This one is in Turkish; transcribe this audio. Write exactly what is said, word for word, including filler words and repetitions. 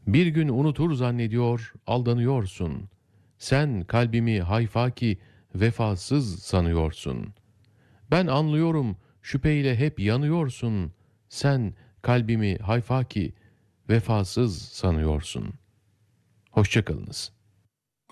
Bir gün unutur zannediyor, aldanıyorsun. Sen kalbimi hayfaki vefasız sanıyorsun. Ben anlıyorum, şüpheyle hep yanıyorsun. Sen kalbimi hayfaki vefasız sanıyorsun. Hoşça kalınız.